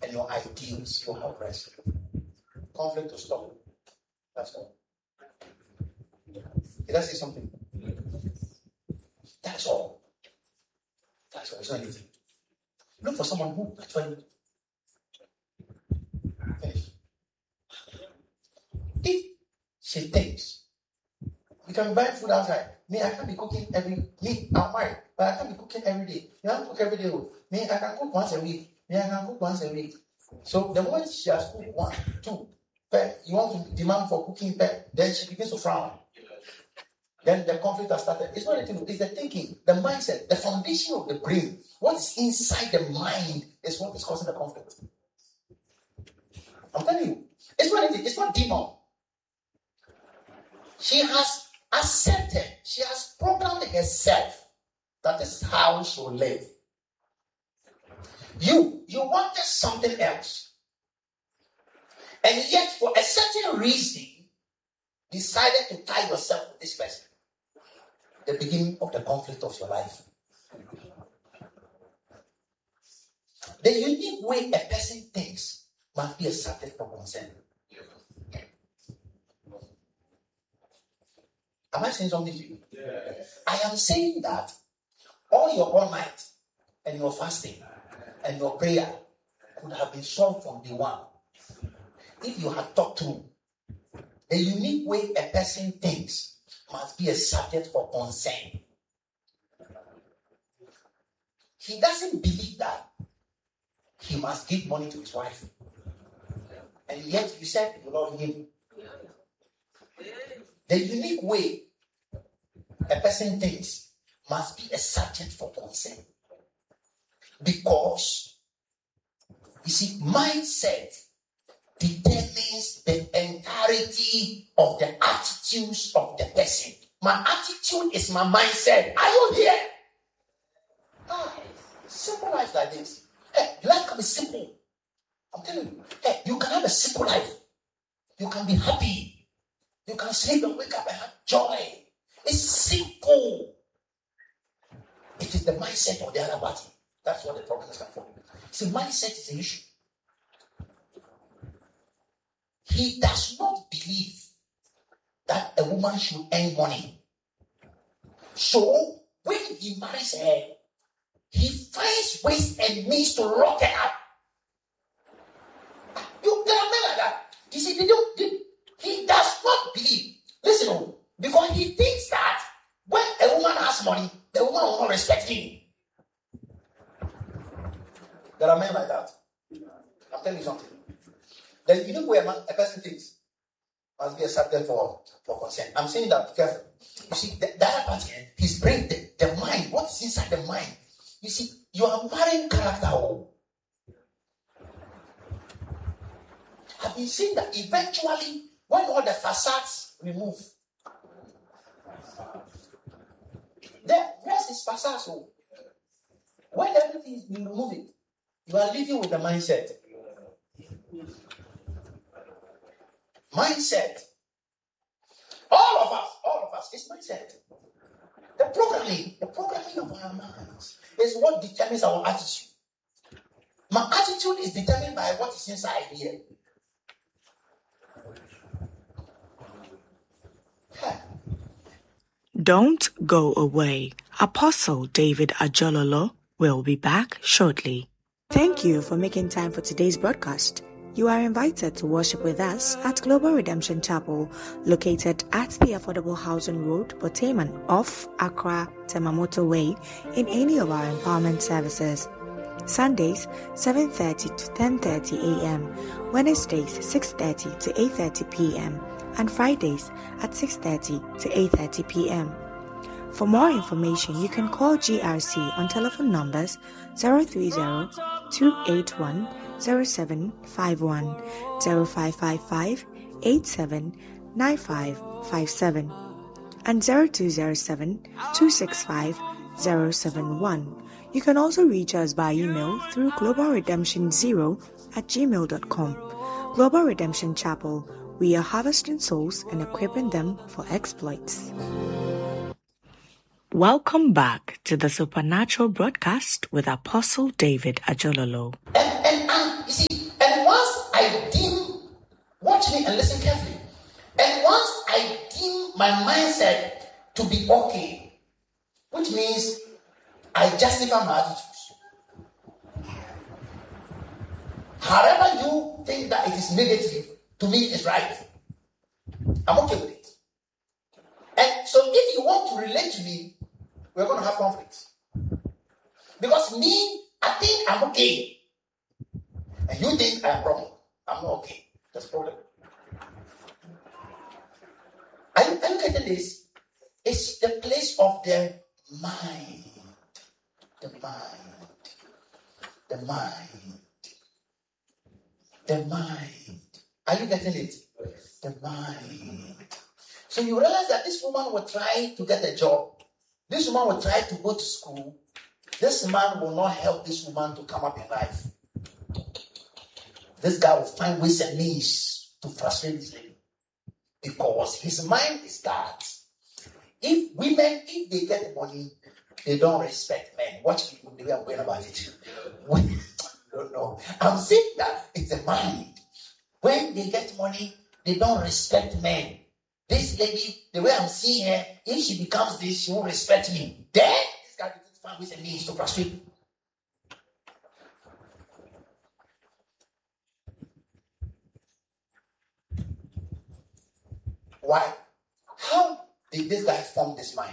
and your ideals will help rest. Conflict will stop. That's all. Did I say something? That's all. That's all. It's not anything. Look for someone who actually finish. If she thinks you can buy food outside. Me, I can't be cooking I'm married, but I can't be cooking every day. You have to cook every day. Me, I can cook once a week. Me, I can cook once a week. So the moment she has cooked 1, 2, you want to demand for cooking, then she begins to frown. Then the conflict has started. It's not anything, it's the thinking, the mindset, the foundation of the brain. What is inside the mind is what is causing the conflict. I'm telling you, it's not anything, it's not demon. She has accepted, she has programmed herself that this is how she will live. You wanted something else. And yet, for a certain reason, decided to tie yourself with this person. The beginning of the conflict of your life. The unique way a person thinks must be a subject for concern. Am I saying something to you? Yes. I am saying that all your all night and your fasting and your prayer could have been solved from day one if you had thought through. The unique way a person thinks must be a subject for concern. He doesn't believe that he must give money to his wife. And yet you said you love him. The unique way a person thinks must be a subject for concern. Because, you see, mindset determines the entirety of the attitudes of the person. My attitude is my mindset. Are you here? Simple life like this. Hey, life can be simple. I'm telling you. Hey, you can have a simple life. You can be happy. You can sleep and wake up and have joy. It's simple. It is the mindset of the other party. That's what the problem is coming from. See, mindset is the issue. He does not believe that a woman should earn money. So, when he marries her, he finds ways and means to lock her up. You there are men like that. You see, he does not believe. Listen, because he thinks that when a woman has money, the woman will not respect him. There are men like that. I'm telling you something. The unique way a person thinks must be a subject for concern. I'm saying that because you see, the other party, his brain, the mind, what is inside the mind. You see, you are marrying character. I've been saying that eventually, when all the facades remove, the rest is facades. When everything is being removed, you are living with the mindset. Mindset. All of us, it's mindset. The programming of our minds is what determines our attitude. My attitude is determined by what is inside here. Don't go away. Apostle David Ajololo will be back shortly. Thank you for making time for today's broadcast. You are invited to worship with us at Global Redemption Chapel, located at the Affordable Housing Road, Boteman, off Accra Temamoto Way, in any of our empowerment services. Sundays, 7:30 to 10:30 a.m., Wednesdays, 6:30 to 8:30 p.m., and Fridays at 6:30 to 8:30 p.m. For more information, you can call GRC on telephone numbers 030-281-0751, 0555-879557, and 0207-265-071. You can also reach us by email through globalredemption0@gmail.com. Global Redemption Chapel, we are harvesting souls and equipping them for exploits. Welcome back to the Supernatural Broadcast with Apostle David Ajololo. And you see, to be okay, which means I justify my attitudes. However you think that it is negative, to me it's right. I'm okay with it. And so if you want to relate to me, we're going to have conflict. Because me, I think I'm okay. And you think I'm wrong. I'm not okay. That's the problem. Are you getting this? It's the place of the mind. The mind. The mind. The mind. Are you getting it? The mind. So you realize that this woman will try to get a job. This woman will try to go to school. This man will not help this woman to come up in life. This guy will find ways and means to frustrate this lady. Because his mind is that if women, if they get money, they don't respect men. Watch people, the way I'm going about it. I don't know. I'm saying that it's a mind. When they get money, they don't respect men. This lady, the way I'm seeing her, if she becomes this, she won't respect me. Then this guy will find ways and means to frustrate me. Why? How did this guy form this mind?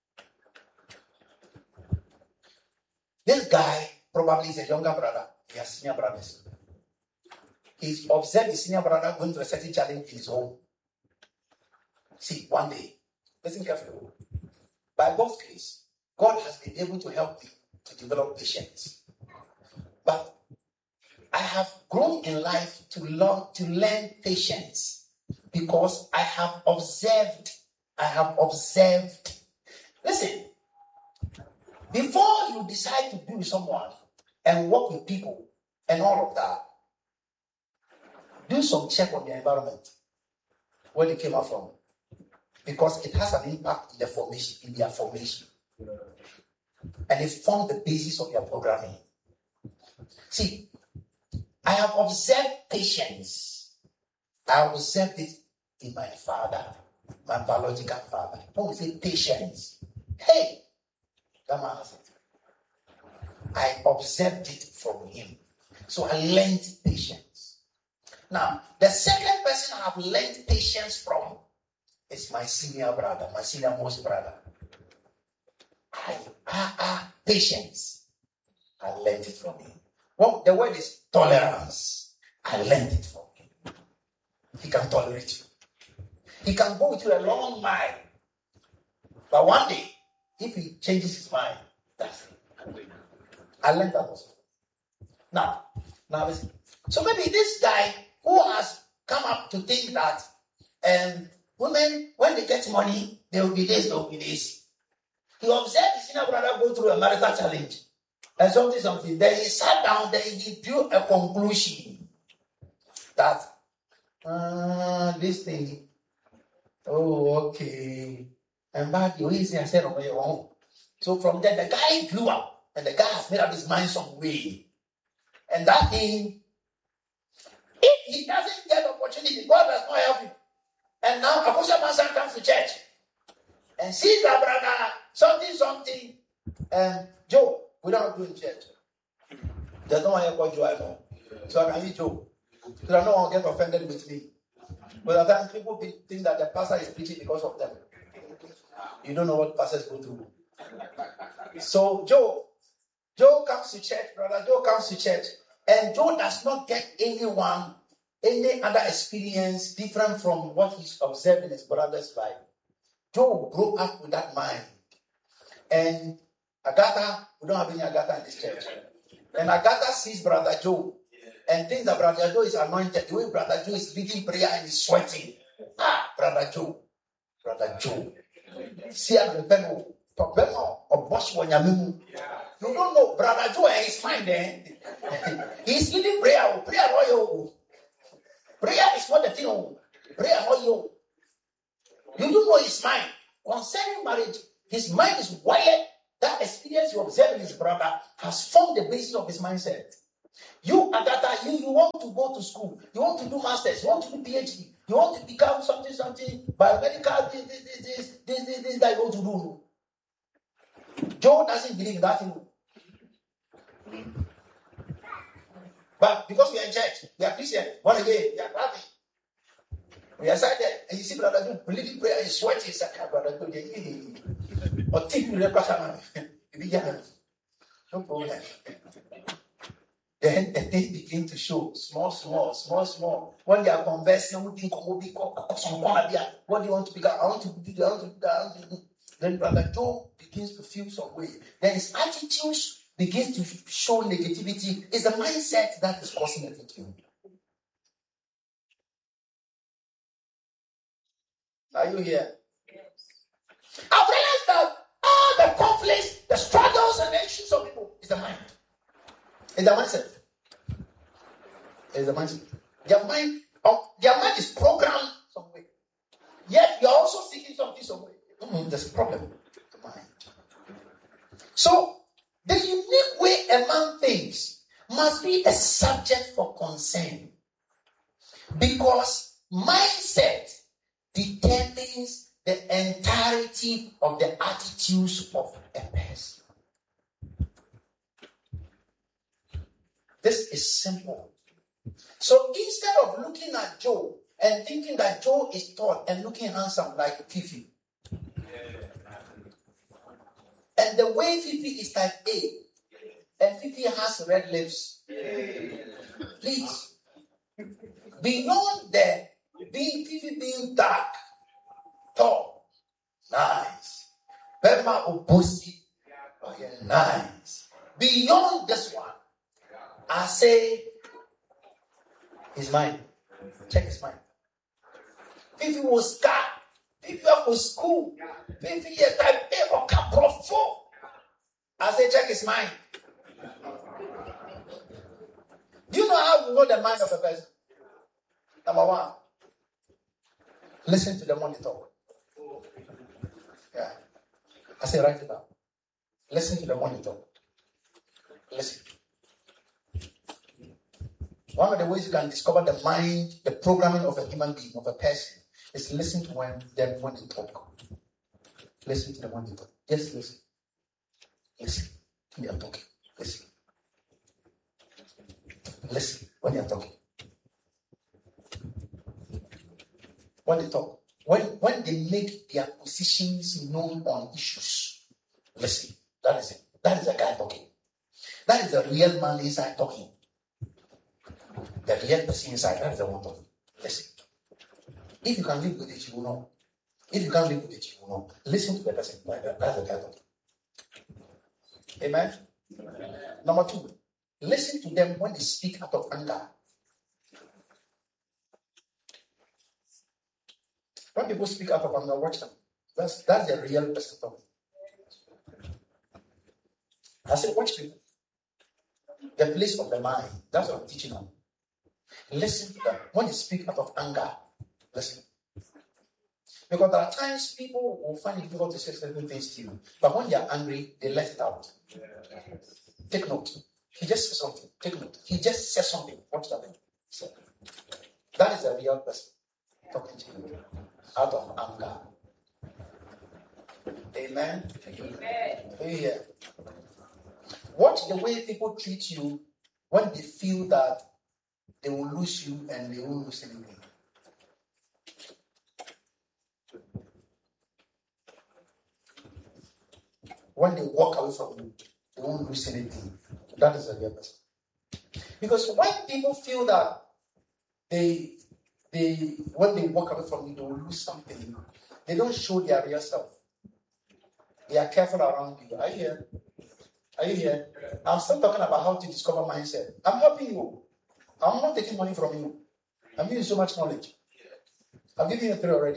This guy probably is a younger brother. He has senior brothers. He's observed his senior brother going through a certain challenge in his home. See, one day, listen carefully. By God's grace, God has been able to help me to develop patience. But I have grown in life to learn patience because I have observed. Listen, before you decide to be with someone and work with people and all of that, do some check on the environment, where they came out from. Because it has an impact in their formation. And it forms the basis of your programming. See, I have observed patience. I observed it in my father, my biological father. When we say patience, hey, that man has it. I observed it from him. So I learned patience. Now, the second person I have learned patience from is my senior brother, my senior most brother. Patience. I learned it from him. Well, the word is tolerance. I learned it from him. He can tolerate you. He can go with you a long mile. But one day, if he changes his mind, that's it. I learned that also. Now listen. So maybe this guy who has come up to think that women, when they get money, they will be this, they will be this. He observed his senior brother go through a marital challenge and something. Then he sat down, then he drew a conclusion that this thing, okay. And back you easy and said on your own. So from there, the guy grew up and the guy has made up his mind some way. And that thing, if he doesn't get opportunity, God does not help him. And now Apostle Manson comes to church and sees that brother, something. And Joe, we don't do in church. There's no one here called Joe, I know. So I can eat Joe. So I no one get offended with me. But at times people think that the pastor is preaching because of them. You don't know what pastors go through. So Joe comes to church, brother. Joe comes to church. And Joe does not get any other experience different from what he's observed in his brother's life. Joe grew up with that mind. And Agatha, we don't have any Agatha in this church. And Agatha sees Brother Joe and thinks that Brother Joe is anointed. The way Brother Joe is leading prayer and is sweating. Brother Joe. See, I'm the people. You don't know Brother Joe and his mind then. He's leading prayer. Prayer royal. Prayer is not the thing. Prayer royal. You don't know his mind. Concerning marriage, his mind is wired. That experience you observe in his brother has formed the basis of his mindset. You, Agatha, you want to go to school. You want to do masters. You want to do PhD. You want to become something, biomedical, this that you want to do. Joe doesn't believe in that thing. But because we are in church, we are Christian, born again, we are happy. We are excited. And you see, brother, do believing prayer is sweaty. It's like, brother, do the or take you the question. No problem. Then the things begin to show small. When they are conversing, what do you want to become? I want to do that. Then Brother Joe begins to feel some way. Then his attitudes begins to show negativity. It's the mindset that is causing everything. Are you here? Yes. I've realized that all the conflicts, the struggles, and the issues of people is the mind. It's the mindset. It's the mindset. Their mind is programmed some way. Yet you're also seeking something some way. There's a problem with the mind. So the unique way a man thinks must be a subject for concern. Because mindset determines the entirety of the attitudes of a person. This is simple. So instead of looking at Joe and thinking that Joe is tall and looking handsome like Fifi, and the way Fifi is type A, and Fifi has red lips, please, beyond the Fifi being dark, tall, nice, Bema Obusi, nice. Beyond this one, I say, his mind. Check his mind. Fifi was scarred. Fifi was school. Fifi type A or Caprofo. I say, check his mind. Do you know how you know the mind of a person? Number one, listen to the monitor. Yeah. I say, write it down. Listen to the monitor. Listen. One of the ways you can discover the mind, the programming of a human being, of a person, is listen to them when they talk. Listen to them when they talk. Just listen. Listen when they are talking. Listen. Listen when they are talking. When they talk. When they make their positions known on issues. Listen. That is it. That is the guy talking. That is the real man inside talking. The real person inside, that is the one talking. Listen. If you can live with it, you will know. If you can't live with it, you will know. Listen to the person. That's the guy talking. Amen? Number two, listen to them when they speak out of anger. When people speak out of anger, watch them. That's the real person talking. I said, watch people. The place of the mind. That's what I'm teaching them. Listen to them. When they speak out of anger, listen. Because there are times people will find it difficult to say certain things to you. But when they are angry, they let it out. Take note. He just said something. Take note. He just said something. Watch that thing. So, that is a real person talking to you out of anger. Amen? Are you here? Watch the way people treat you when they feel that they will lose you and they won't lose anything. When they walk away from you, they won't lose anything. That is a real person. Because when people feel that when they walk away from you, they will lose something, they don't show their real self. They are careful around you. Are you here? Are you here? I'm still talking about how to discover mindset. I'm helping you. I'm not taking money from you. I'm giving you so much knowledge. I've given you 3 already.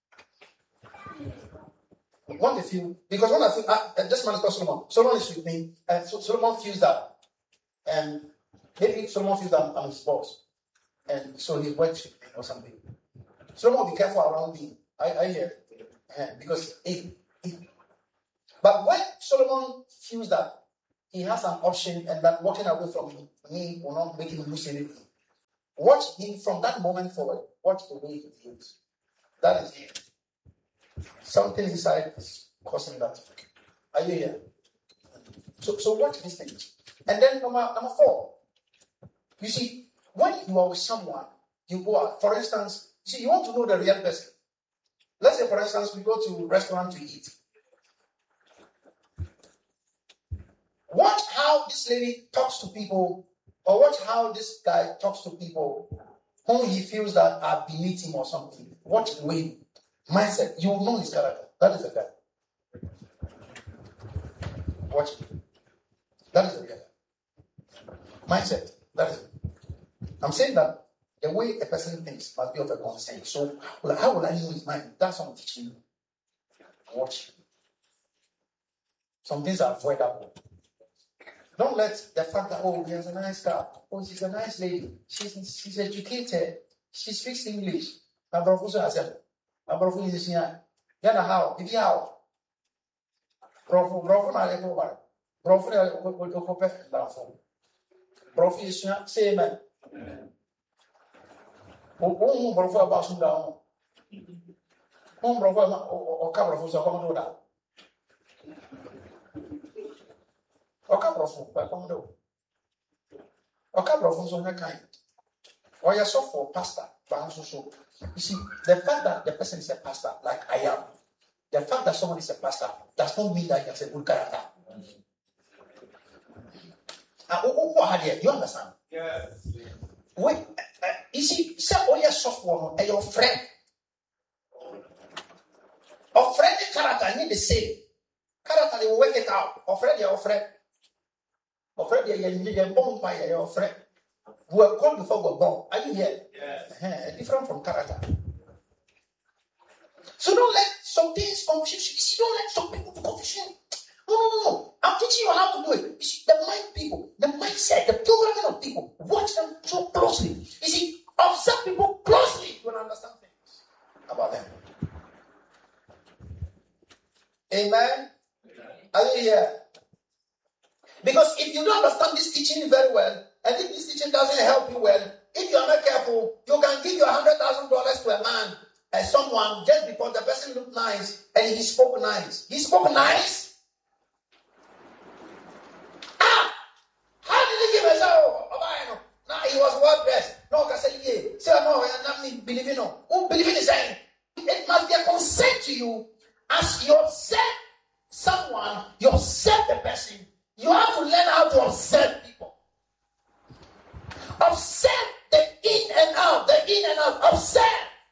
What they feel, because when I feel, this man is called Solomon. Solomon is with me, and so Solomon feels that, and maybe Solomon feels that I'm his boss, and so he works with me or something. Solomon, be careful around me. I hear, because but when Solomon feels that he has an option and that walking away from me will not make him lose anything, watch him from that moment forward. watch the way he feels. That is it. Something inside is causing that. Are you here? So watch these things. And then number 4. You see, when you are with someone, you go out. For instance, you see, you want to know the real person. Let's say, for instance, we go to a restaurant to eat. Watch how this lady talks to people, or watch how this guy talks to people whom he feels that are beneath him or something. Watch the way, mindset. You will know his character. That is the guy. Watch it. That is the guy. Mindset. That is it. I'm saying that the way a person thinks must be of a concern. So, how will I know his mind? That's what I'm teaching you. Watch. Some things are avoidable. Don't let the fact that, he has a nice car. She's a nice lady. She's educated. She speaks English. My brother has said, my brother is here. Yana how? If you how? Brother, I let go. Brother is here. Say amen. Brother about some down. Brother or cover for some do that. Or you're so for pastor, so. You see, the fact that the person is a pastor, like I am, the fact that someone is a pastor does not mean that he has a good character. You understand? Yes. Wait, you see, some you're software and your friend. Or friendly character need the same. Character, they will work it out. Or friend, your friend. Or friend, you're born by your friend. We are called before we're born. Are you here? Yes. Different from character. So don't let some things confuse you. Don't let some people confuse you. No. I'm teaching you how to do it. You see, the mind people, the mindset, the programming of people. Watch them so closely. You see, observe people closely. You will understand things about them. Amen? Are you here? Because if you don't understand this teaching very well, and if this teaching doesn't help you well, if you are not careful, you can give you $100,000 to a man and someone just because the person looked nice and he spoke nice. He spoke nice? How did he give us now he was well dressed. No, I said, yeah. Say, no, I'm not believing. No. Who believe in the saying? It must be a consent to you as you observe someone, you observe the person. You have to learn how to observe people. Observe the in and out. Observe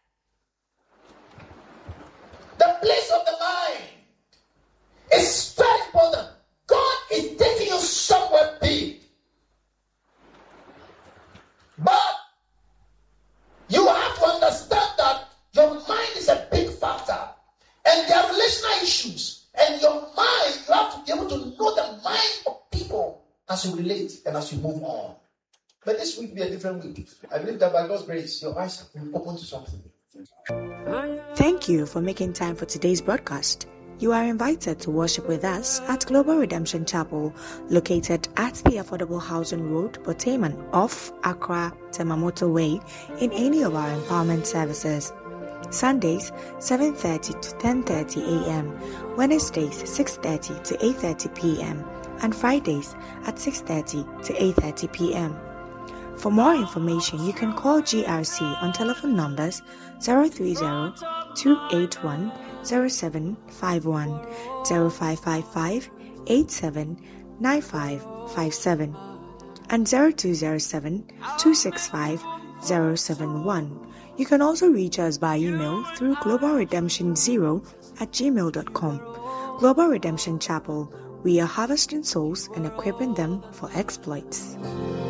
the place of the mind. It's very important. God is taking you somewhere big. But you have to understand that your mind is a big factor. And there are relational issues. And your mind, you have to be able to know the mind of people as you relate and as you move on. But this week will be a different week. I believe that by God's grace, your eyes have been open to something. Thank you for making time for today's broadcast. You are invited to worship with us at Global Redemption Chapel, located at the Affordable Housing Road, Botaman, off Accra Temamoto Way, in any of our empowerment services. Sundays 7:30 to 10:30 a.m., Wednesdays 6:30 to 8:30 p.m., and Fridays at 6:30 to 8:30 p.m. For more information, you can call GRC on telephone numbers 030-281-0751, 0555-879557, and 0207-265-071. You can also reach us by email through globalredemption0@gmail.com. Global Redemption Chapel, we are harvesting souls and equipping them for exploits.